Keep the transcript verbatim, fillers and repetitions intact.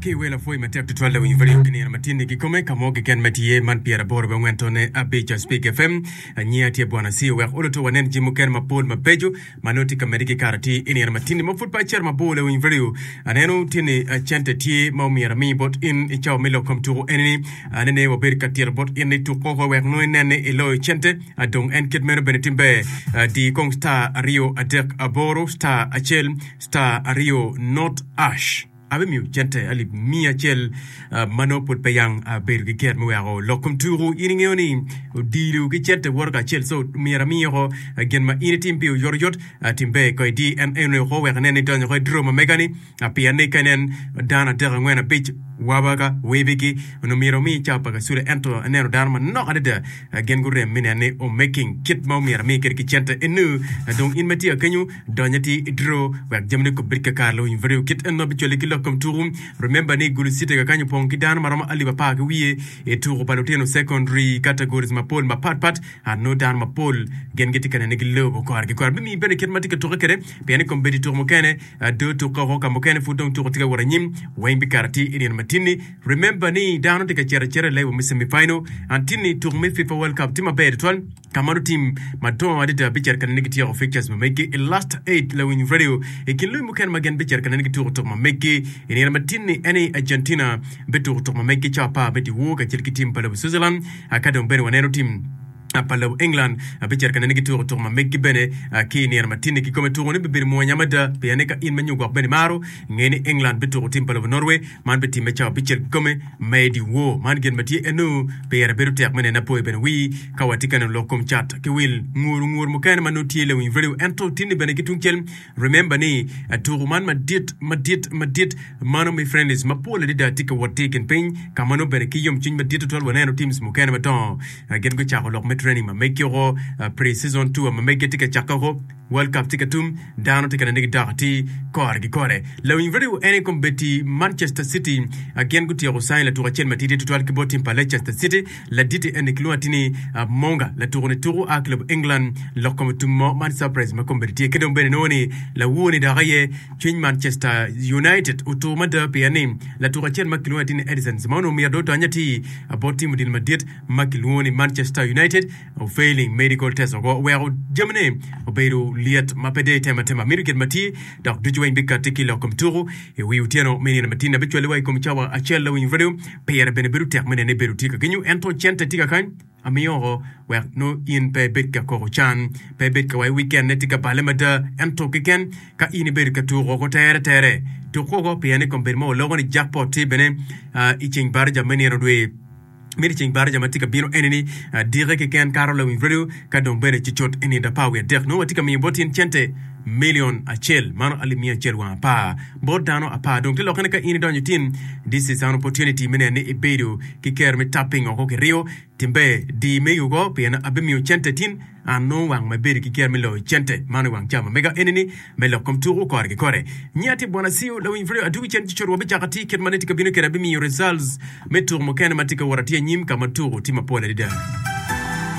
ki wela foi matek to twelve in very kini matini ki kome kamo ki ken matie man piera bor be wentone abeja speak fm nyia tie bwana si we oloto wanen jimu ken mapol mapejo manoti kameriki karati ini matini mo football chair mabole in very aneno tini chente tie mo miera mi bot in ichao milo kom to enini anene wo ber katir bot in to ko we no nene elo chente adong en kit mero benetimbe di kong star rio adek aboro star achel star rio not ash abe mi gente ali mi achel uh, mano put payang uh, ber gi ker mo yago lokum turu ini ngoni dilu gi gente worka chel so mi ra mi ho uh, gen ma ini timpi yor yot uh, timbe ko di en en ho we ne don ko droma megani api ane kanen dana der ngena pitch wabaga webiki no miro mi chapa ga sure ento anero darma no adada uh, gen gure minane o making kit mo mi ra mi ker gi gente enu uh, donc in mati kanyu donyati dro wa jamne ko birka karlo in video kit en no bi chole kilo comme tourum remember ni gulu site ga kanyu pon kidan marama ali ba pa ga wiye e tour baloteno secondary categories ma pol ma pat pat ha no dan ma pol gen geti kana ne gilo ko ar gi ko mi bene ket matika to rekere bene kom bedi tour mo kene do to ko ko mo kene fu don tour tiga wara nyim waymbi karati eden matini remember ni dano tika chere chere lewo mi semi final antini tour me FIFA World Cup tima bed twan kamano team mato adita bicher kana nigi tier of fixtures ma make last eight lewin radio e kin lu mo ken magen bicher kana nigi tour to ma make ini matini any Argentina betu to make chapa beti woga chirki team pala Switzerland akadon bene wanero team apalo England abicher kana nigi tour to ma make bene ki ni matini ki come tour ni be mo nyamada be ne ka in manyu go bene maro ngeni England betu team pala Norway man beti mecha bicher come made wo man gen mati enu be yara beru tek mene na poe bene wi kawati kana lokom chat ki will nguru nguru mo kana manoti le win very ento tini bene kitun kel remember ni tour man madit madit madit mano my friend is mapola dida tika watiken pen kamano bene ki yom chin madit to waneno teams mo kana maton gen go chako lok training ma make your uh, pre-season two ma make tika chakako World Cup tika tum dano tika nigi darati kore gi kore la win very any competi Manchester City again guti ro sign la tour chel matiti to twelve kiboti pa Leicester City la diti en kluatini uh, monga la tour ne tour a club England lo comme tout mo man surprise ma competi ke don bene noni la woni da gaye chin Manchester United uto mada pianim la tour chel ma kluatini Edison mono mi do to anyati about team din Madrid ma kluoni Manchester United of failing medical test or where Germany obedo liet mapede tema tema mirget mati dak dujo en bika tikilo kom turu e wi utieno meni na matina bichwele wai kom chawa achella win video pere bene beru tek mene ne beru tika genyu ento chente tika kan amiyo we no in pe bika ko chan pe bika wai weekend netika balemada ento kiken ka ini beru ka turu ko tere tere to ko pene kom bermo logo ni jackpot bene iching barja meni rodwe meri ching barja matika bino enini uh, direct ken Carolo in video kadon bere chichot eni da power dek no matika mi botin chente million achel mano alimia achel wa pa bodano apa donc lo kana ka ini don yutin this is an opportunity mene ne ebedo ki ker me tapping o ko rio timbe di me yugo pena abemi chente tin ano wang maberi ki ker me lo chente mano wang chama mega enini me lo kom turu ko arge kore nyati bona siu lo in video adu chente choro be chakati ket maneti ka bino ker abemi results me tour mo kana matika waratia nyim kama turu tima pole dida